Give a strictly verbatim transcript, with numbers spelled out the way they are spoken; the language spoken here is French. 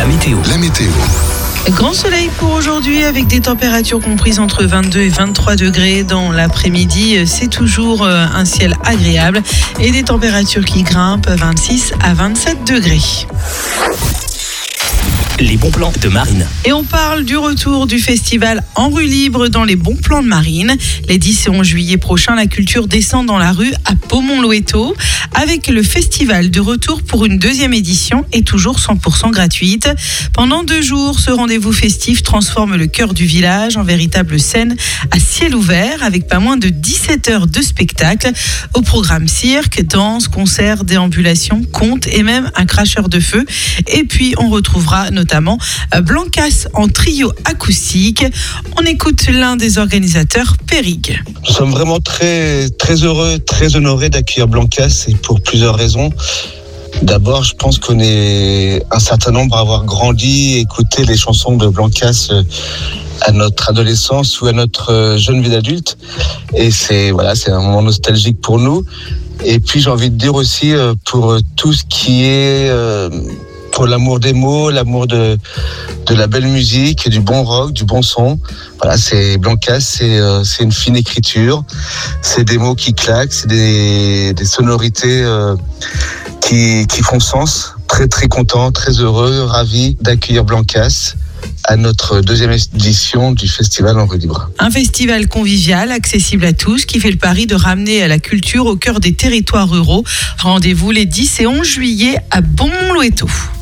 La météo. La météo. Grand soleil pour aujourd'hui avec des températures comprises entre vingt-deux et vingt-trois degrés. Dans l'après-midi, c'est toujours un ciel agréable et des températures qui grimpent vingt-six à vingt-sept degrés. Les bons plans de Marine. Et on parle du retour du festival En rue libre dans les bons plans de Marine. Les dix et onze juillet prochains, la culture descend dans la rue à Beaumont-Loéto avec le festival de retour pour une deuxième édition et toujours cent pour cent gratuite. Pendant deux jours, ce rendez-vous festif transforme le cœur du village en véritable scène à ciel ouvert avec pas moins de dix-sept heures de spectacle. Au programme cirque, danse, concerts, déambulations, contes et même un cracheur de feu. Et puis on retrouvera notamment notamment Blancas en trio acoustique. On écoute l'un des organisateurs, Périg. Nous sommes vraiment très, très heureux, très honorés d'accueillir Blancas et pour plusieurs raisons. D'abord, je pense qu'on est un certain nombre à avoir grandi, écouté les chansons de Blancas à notre adolescence ou à notre jeune vie d'adulte. Et c'est, voilà, c'est un moment nostalgique pour nous. Et puis, j'ai envie de dire aussi pour tout ce qui est... Euh, pour l'amour des mots, l'amour de, de la belle musique, du bon rock, du bon son. Voilà, c'est Blancas, c'est, euh, c'est une fine écriture, c'est des mots qui claquent, c'est des, des sonorités euh, qui, qui font sens. Très très content, très heureux, ravi d'accueillir Blancas à notre deuxième édition du festival En rue libre. Un festival convivial, accessible à tous, qui fait le pari de ramener la culture au cœur des territoires ruraux. Rendez-vous les dix et onze juillet à Beaumont-Loéto.